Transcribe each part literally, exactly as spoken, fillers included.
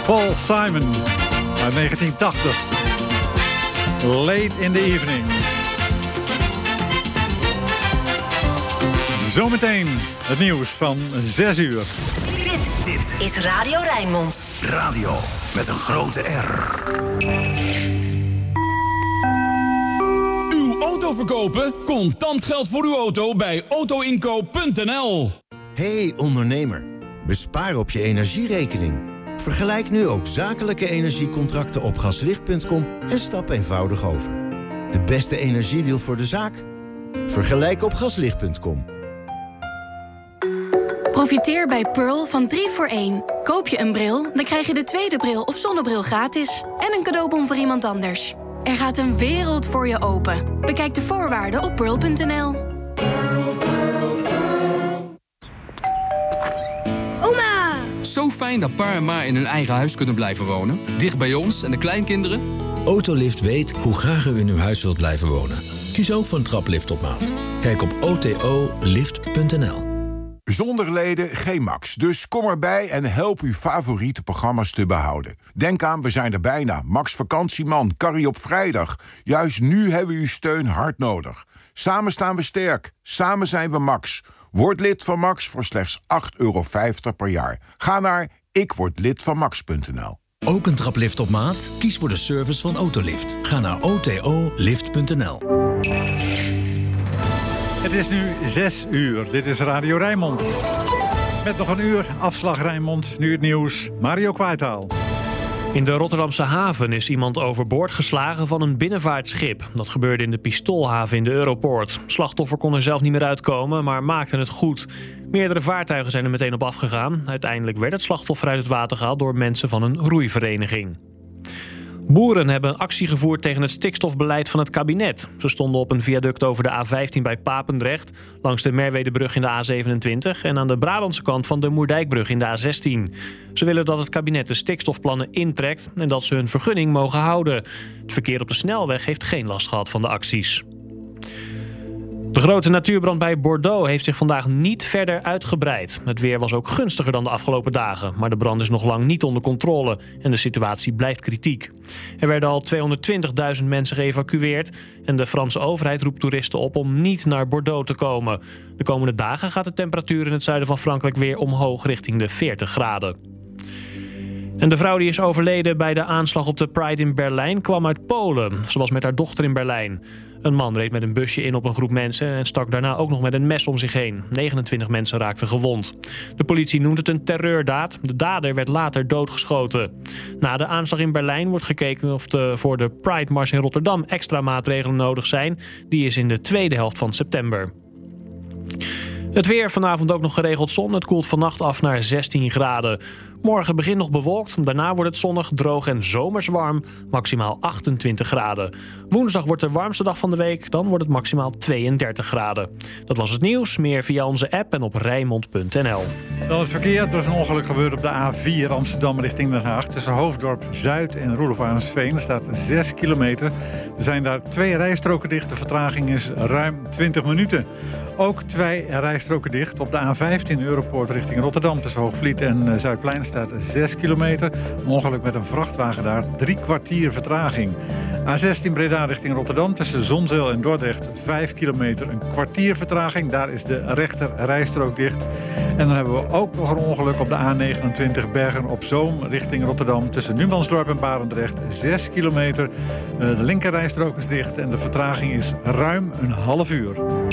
Paul Simon uit negentien tachtig. Late in the evening. Zometeen het nieuws van zes uur. Dit, dit is Radio Rijnmond. Radio met een grote R. Uw auto verkopen? Contant geld voor uw auto bij autoinkoop punt n l. Hey ondernemer, bespaar op je energierekening. Vergelijk nu ook zakelijke energiecontracten op gaslicht punt com en stap eenvoudig over. De beste energiedeal voor de zaak? Vergelijk op gaslicht punt com. Profiteer bij Pearl van drie voor één. Koop je een bril, dan krijg je de tweede bril of zonnebril gratis. En een cadeaubon voor iemand anders. Er gaat een wereld voor je open. Bekijk de voorwaarden op pearl punt n l. Oma! Zo fijn dat pa en ma in hun eigen huis kunnen blijven wonen. Dicht bij ons en de kleinkinderen. Autolift weet hoe graag u in uw huis wilt blijven wonen. Kies ook voor een traplift op maat. Kijk op o t o lift punt n l. Zonder leden geen Max. Dus kom erbij en help uw favoriete programma's te behouden. Denk aan, we zijn er bijna. Max Vakantieman, Carrie op vrijdag. Juist nu hebben we uw steun hard nodig. Samen staan we sterk. Samen zijn we Max. Word lid van Max voor slechts acht euro vijftig per jaar. Ga naar ik word lid van max punt n l. Ook een traplift op maat? Kies voor de service van Autolift. Ga naar o t o lift punt n l. Het is nu zes uur. Dit is Radio Rijnmond. Met nog een uur afslag Rijnmond. Nu het nieuws. Mario Kwaitaal. In de Rotterdamse haven is iemand overboord geslagen van een binnenvaartschip. Dat gebeurde in de Pistoolhaven in de Europoort. Slachtoffer kon er zelf niet meer uitkomen, maar maakte het goed. Meerdere vaartuigen zijn er meteen op afgegaan. Uiteindelijk werd het slachtoffer uit het water gehaald door mensen van een roeivereniging. Boeren hebben een actie gevoerd tegen het stikstofbeleid van het kabinet. Ze stonden op een viaduct over de A vijftien bij Papendrecht, langs de Merwedebrug in de A zevenentwintig... en aan de Brabantse kant van de Moerdijkbrug in de A zestien. Ze willen dat het kabinet de stikstofplannen intrekt en dat ze hun vergunning mogen houden. Het verkeer op de snelweg heeft geen last gehad van de acties. De grote natuurbrand bij Bordeaux heeft zich vandaag niet verder uitgebreid. Het weer was ook gunstiger dan de afgelopen dagen. Maar de brand is nog lang niet onder controle en de situatie blijft kritiek. Er werden al tweehonderdtwintigduizend mensen geëvacueerd en de Franse overheid roept toeristen op om niet naar Bordeaux te komen. De komende dagen gaat de temperatuur in het zuiden van Frankrijk weer omhoog richting de veertig graden. En de vrouw die is overleden bij de aanslag op de Pride in Berlijn kwam uit Polen. Ze was met haar dochter in Berlijn. Een man reed met een busje in op een groep mensen en stak daarna ook nog met een mes om zich heen. negenentwintig mensen raakten gewond. De politie noemt het een terreurdaad. De dader werd later doodgeschoten. Na de aanslag in Berlijn wordt gekeken of er voor de Pride-mars in Rotterdam extra maatregelen nodig zijn. Die is in de tweede helft van september. Het weer, vanavond ook nog geregeld zon. Het koelt vannacht af naar zestien graden. Morgen begint nog bewolkt. Daarna wordt het zonnig, droog en zomers warm. Maximaal achtentwintig graden. Woensdag wordt de warmste dag van de week. Dan wordt het maximaal tweeëndertig graden. Dat was het nieuws. Meer via onze app en op rijnmond punt n l. Dan het verkeer. Er is een ongeluk gebeurd op de A vier Amsterdam richting Den Haag. Tussen Hoofddorp Zuid en Roelof Arendsveen. Er staat zes kilometer. Er zijn daar twee rijstroken dicht. De vertraging is ruim twintig minuten. Ook twee rijstroken dicht op de A vijftien Europoort richting Rotterdam. Tussen Hoogvliet en Zuidplein staat zes kilometer. Een ongeluk met een vrachtwagen daar. Drie kwartier vertraging. A zestien Breda richting Rotterdam. Tussen Zonzeel en Dordrecht vijf kilometer. Een kwartier vertraging. Daar is de rechter rijstrook dicht. En dan hebben we ook nog een ongeluk op de A negenentwintig Bergen op Zoom richting Rotterdam. Tussen Numansdorp en Barendrecht zes kilometer. De linker rijstrook is dicht en de vertraging is ruim een half uur.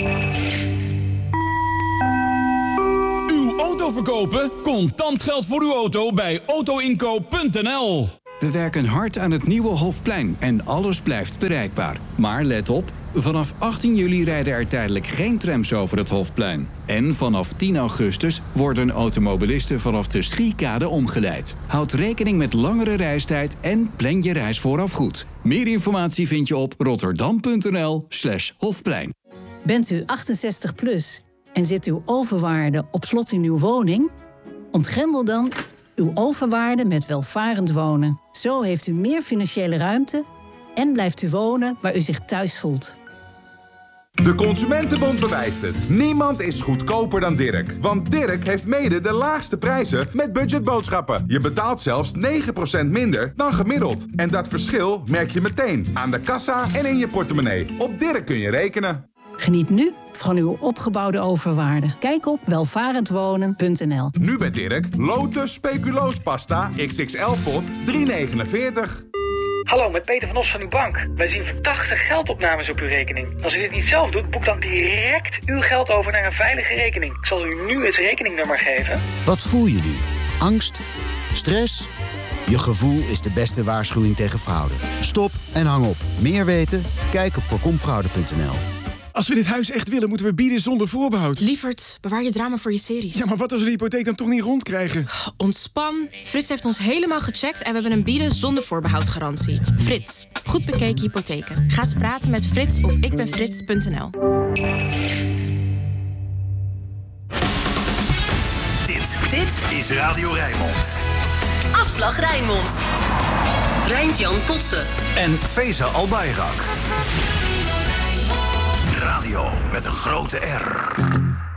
Auto verkopen? Contant geld voor uw auto bij autoinkoop punt n l. We werken hard aan het nieuwe Hofplein en alles blijft bereikbaar. Maar let op, vanaf achttien juli rijden er tijdelijk geen trams over het Hofplein. En vanaf tien augustus worden automobilisten vanaf de Schiekade omgeleid. Houd rekening met langere reistijd en plan je reis vooraf goed. Meer informatie vind je op rotterdam punt n l slash Hofplein. Bent u achtenzestig plus en zit uw overwaarde op slot in uw woning? Ontgrendel dan uw overwaarde met welvarend wonen. Zo heeft u meer financiële ruimte en blijft u wonen waar u zich thuis voelt. De Consumentenbond bewijst het. Niemand is goedkoper dan Dirk. Want Dirk heeft mede de laagste prijzen met budgetboodschappen. Je betaalt zelfs negen procent minder dan gemiddeld. En dat verschil merk je meteen aan de kassa en in je portemonnee. Op Dirk kun je rekenen. Geniet nu van uw opgebouwde overwaarde. Kijk op welvarendwonen punt n l. Nu bij Dirk, Lotus Speculoos Pasta X X L pot drie negenenveertig. Hallo, met Peter van Os van uw bank. Wij zien verdachte geldopnames op uw rekening. Als u dit niet zelf doet, boek dan direct uw geld over naar een veilige rekening. Ik zal u nu het rekeningnummer geven. Wat voel je nu? Angst? Stress? Je gevoel is de beste waarschuwing tegen fraude. Stop en hang op. Meer weten? Kijk op voorkomfraude punt n l. Als we dit huis echt willen, moeten we bieden zonder voorbehoud. Lievert, bewaar je drama voor je series. Ja, maar wat als we de hypotheek dan toch niet rondkrijgen? Ontspan. Frits heeft ons helemaal gecheckt en we hebben een bieden zonder voorbehoud garantie. Frits, goed bekeken hypotheken. Ga eens praten met Frits op ikbenfrits punt n l. Dit, dit is Radio Rijnmond. Afslag Rijnmond. Rijntjan Kotze. En Feza Albayrak. Radio met een grote R.